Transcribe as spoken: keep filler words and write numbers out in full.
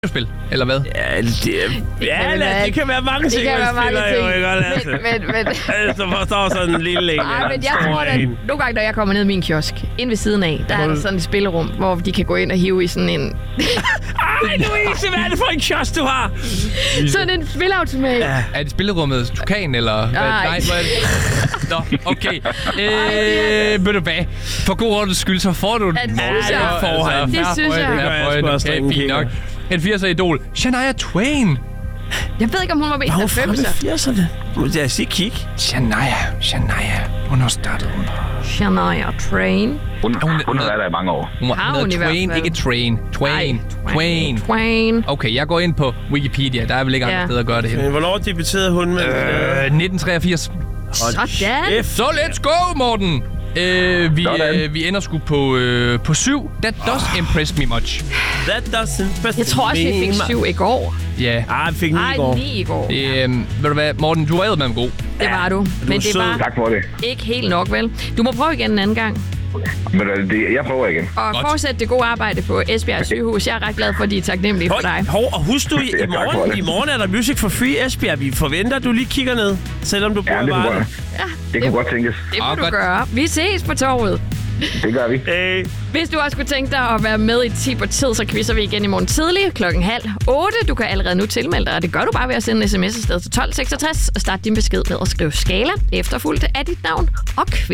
spil, eller hvad? Ja, det, ja, ja, det kan være mange det ting, kan være mange ting. jo, ikke? Altså. Men, men, men... Så forstår sådan en lille en. Ej, men jeg tror, at nogle gange, når jeg kommer ned i min kiosk, ind ved siden af, der er der sådan et spillerum, hvor de kan gå ind og hive i sådan en... Ej, Louise, hvad er det for en kiosk, du har? Sådan en spilautomat. Ja. Er det spillerummet Tukan, eller hvad? Nej. Nej, hvor er det? Nå, okay. Øh, ved du hvad? For god ordens skyld, så får du den. Ja, det synes jeg. får han. Det synes jeg. Det gør jeg sgu også, Okay, fint nok. En firserne-idol. Shania Twain. Jeg ved ikke, om hun var med i Var hun fra halvfemser. firserne? Lad os lige kigge. Shania. Shania. Hun har startet hun. Shania Twain. Hun, Hun- hun, hun har været der i mange år. Hun Har hedder hun i hvert Twain, fald. ikke Train. Twain. Ej, Twain. Twain. Okay, jeg går ind på Wikipedia. Der er vel ikke andre Ja. steder at gøre det hen. Men hvornår debuterede hun med... Øh, nitten treogfirs. Sådan. Så let's go, Morten! Øh, vi, Sådan. øh, vi ender sgu på, øh, på syv. That does impress me much. That doesn't Jeg tror også, vi fik syv i går. Ja. Ah, vi fik ni i Ej, går. ni i går. Yeah. Øh, ved du hvad, Morten, du er med god. Det var du. Men det sød. var Tak for det. ikke helt nok, vel? Du må prøve igen en anden gang. Men øh, det, jeg prøver igen. Og Godt. fortsæt det gode arbejde på Esbjerg sygehus. Jeg er ret glad for, at de er taknemmelige for dig. Hov, og husk du, i, i, Ja, tak for morgen, det. i morgen er der Music for Free Esbjerg. Vi forventer, at du lige kigger ned, selvom du bor Ja, i det kunne Varde. godt, Ja, det kunne godt tænkes. det må Ah, du godt. gøre. Vi ses på torvet. Det gør vi. Hey. Hvis du også kunne tænke dig at være med i ti på tid, så quizzer vi igen i morgen tidlig klokken halv otte. Du kan allerede nu tilmelde dig, og det gør du bare ved at sende en sms afsted til tolv seksogtres og starte din besked med at skrive skala efterfulgt af dit navn og quiz.